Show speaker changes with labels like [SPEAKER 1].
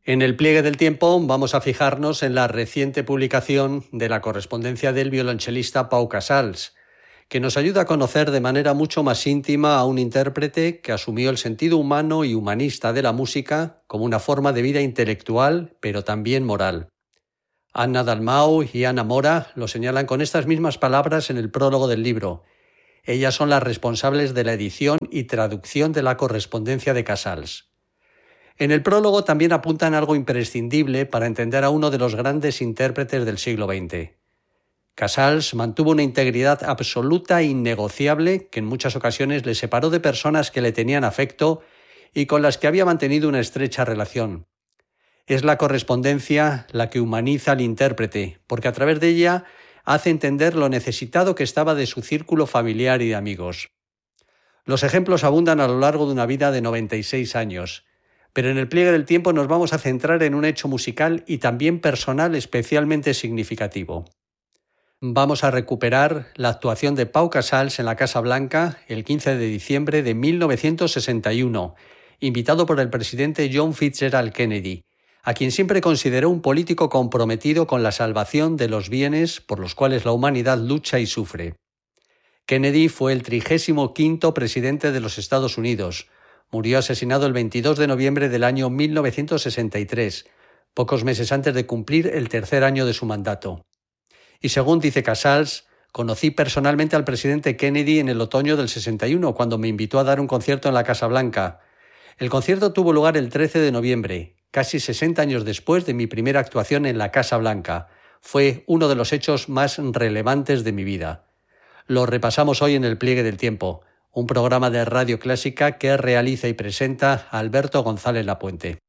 [SPEAKER 1] En el pliegue del tiempo vamos a fijarnos en la reciente publicación de la correspondencia del violonchelista Pau Casals, que nos ayuda a conocer de manera mucho más íntima a un intérprete que asumió el sentido humano y humanista de la música como una forma de vida intelectual, pero también moral. Anna Dalmau y Ana Mora lo señalan con estas mismas palabras en el prólogo del libro. Ellas son las responsables de la edición y traducción de la correspondencia de Casals. En el prólogo también apuntan algo imprescindible para entender a uno de los grandes intérpretes del siglo XX. Casals mantuvo una integridad absoluta e innegociable que en muchas ocasiones le separó de personas que le tenían afecto y con las que había mantenido una estrecha relación. Es la correspondencia la que humaniza al intérprete, porque a través de ella hace entender lo necesitado que estaba de su círculo familiar y de amigos. Los ejemplos abundan a lo largo de una vida de 96 años, pero en el pliegue del tiempo nos vamos a centrar en un hecho musical y también personal especialmente significativo. Vamos a recuperar la actuación de Pau Casals en la Casa Blanca el 15 de diciembre de 1961, invitado por el presidente John Fitzgerald Kennedy, a quien siempre consideró un político comprometido con la salvación de los bienes por los cuales la humanidad lucha y sufre. Kennedy fue el 35º presidente de los Estados Unidos. Murió asesinado el 22 de noviembre del año 1963, pocos meses antes de cumplir el tercer año de su mandato. Y según dice Casals, conocí personalmente al presidente Kennedy en el otoño del 61, cuando me invitó a dar un concierto en la Casa Blanca. El concierto tuvo lugar el 13 de noviembre, casi 60 años después de mi primera actuación en la Casa Blanca. Fue uno de los hechos más relevantes de mi vida. Lo repasamos hoy en el Pliegue del Tiempo, un programa de Radio Clásica que realiza y presenta Alberto González Lapuente.